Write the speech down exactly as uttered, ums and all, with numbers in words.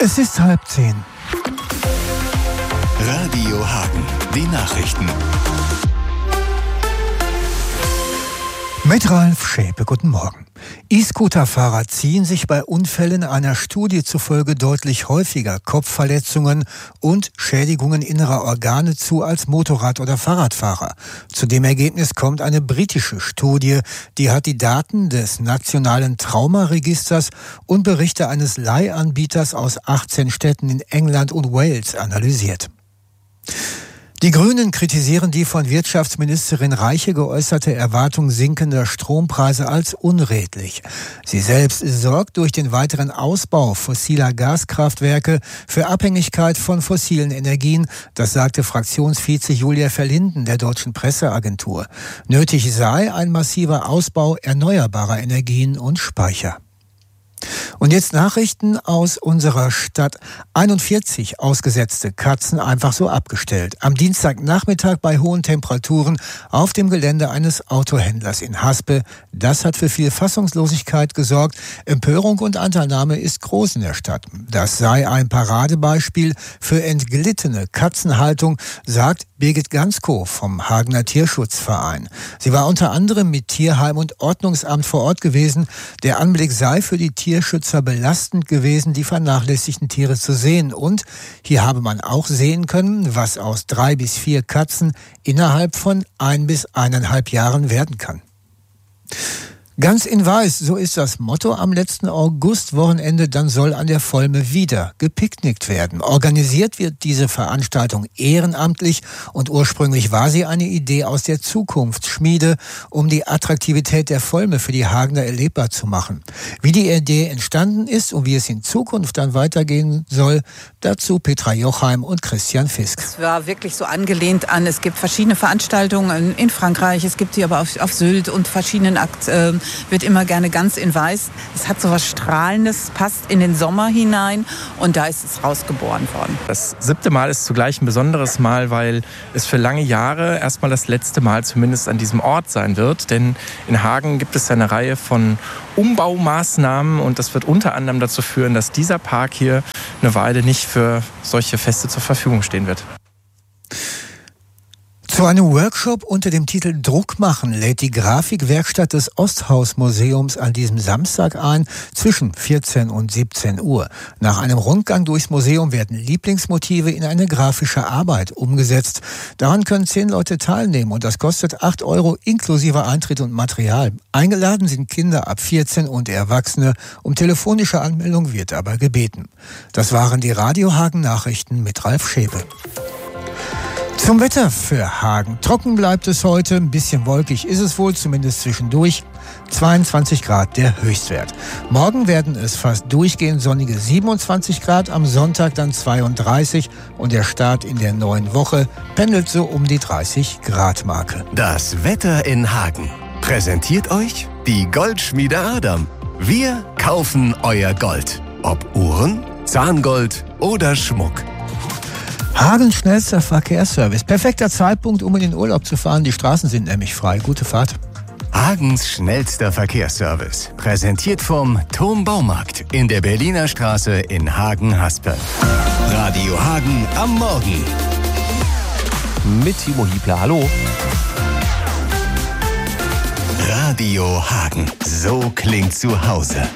Es ist halb zehn. Radio Hagen, die Nachrichten. Mit Ralf Schäpe, guten Morgen. E-Scooter-Fahrer ziehen sich bei Unfällen einer Studie zufolge deutlich häufiger Kopfverletzungen und Schädigungen innerer Organe zu als Motorrad- oder Fahrradfahrer. Zu dem Ergebnis kommt eine britische Studie, die hat die Daten des nationalen Traumaregisters und Berichte eines Leihanbieters aus achtzehn Städten in England und Wales analysiert. Die Grünen kritisieren die von Wirtschaftsministerin Reiche geäußerte Erwartung sinkender Strompreise als unredlich. Sie selbst sorgt durch den weiteren Ausbau fossiler Gaskraftwerke für Abhängigkeit von fossilen Energien. Das sagte Fraktionsvize Julia Verlinden der Deutschen Presseagentur. Nötig sei ein massiver Ausbau erneuerbarer Energien und Speicher. Und jetzt Nachrichten aus unserer Stadt. einundvierzig ausgesetzte Katzen einfach so abgestellt. Am Dienstagnachmittag bei hohen Temperaturen auf dem Gelände eines Autohändlers in Haspe. Das hat für viel Fassungslosigkeit gesorgt. Empörung und Anteilnahme ist groß in der Stadt. Das sei ein Paradebeispiel für entglittene Katzenhaltung, sagt Birgit Ganskow vom Hagener Tierschutzverein. Sie war unter anderem mit Tierheim und Ordnungsamt vor Ort gewesen. Der Anblick sei für die Tierschützer belastend gewesen, die vernachlässigten Tiere zu sehen. Und hier habe man auch sehen können, was aus drei bis vier Katzen innerhalb von ein bis eineinhalb Jahren werden kann. Ganz in Weiß, so ist das Motto am letzten Augustwochenende, dann soll an der Volme wieder gepicknickt werden. Organisiert wird diese Veranstaltung ehrenamtlich und ursprünglich war sie eine Idee aus der Zukunftsschmiede, um die Attraktivität der Volme für die Hagener erlebbar zu machen. Wie die Idee entstanden ist und wie es in Zukunft dann weitergehen soll, dazu Petra Jochheim und Christian Fisk. Es war wirklich so angelehnt an, es gibt verschiedene Veranstaltungen in Frankreich, es gibt sie aber auf, auf Sylt und verschiedenen Akt, äh, wird immer gerne ganz in Weiß. Es hat so was Strahlendes, passt in den Sommer hinein und da ist es rausgeboren worden. Das siebte Mal ist zugleich ein besonderes Mal, weil es für lange Jahre erstmal das letzte Mal zumindest an diesem Ort sein wird. Denn in Hagen gibt es eine Reihe von Umbaumaßnahmen und das wird unter anderem dazu führen, dass dieser Park hier eine Weile nicht für solche Feste zur Verfügung stehen wird. Zu einem Workshop unter dem Titel Druck machen lädt die Grafikwerkstatt des Osthaus-Museums an diesem Samstag ein, zwischen vierzehn und siebzehn Uhr. Nach einem Rundgang durchs Museum werden Lieblingsmotive in eine grafische Arbeit umgesetzt. Daran können zehn Leute teilnehmen und das kostet acht Euro inklusive Eintritt und Material. Eingeladen sind Kinder ab vierzehn und Erwachsene. Um telefonische Anmeldung wird aber gebeten. Das waren die Radio Hagen Nachrichten mit Ralf Schäpe. Zum Wetter für Hagen. Trocken bleibt es heute, ein bisschen wolkig ist es wohl, zumindest zwischendurch. zweiundzwanzig Grad der Höchstwert. Morgen werden es fast durchgehend sonnige siebenundzwanzig Grad, am Sonntag dann zweiunddreißig und der Start in der neuen Woche pendelt so um die dreißig Grad Marke. Das Wetter in Hagen präsentiert euch die Goldschmiede Adam. Wir kaufen euer Gold. Ob Uhren, Zahngold oder Schmuck. Hagens schnellster Verkehrsservice. Perfekter Zeitpunkt, um in den Urlaub zu fahren. Die Straßen sind nämlich frei. Gute Fahrt. Hagens schnellster Verkehrsservice. Präsentiert vom Turmbaumarkt in der Berliner Straße in Hagen-Haspe. Radio Hagen am Morgen. Mit Timo Hiebler. Hallo. Radio Hagen. So klingt zu Hause.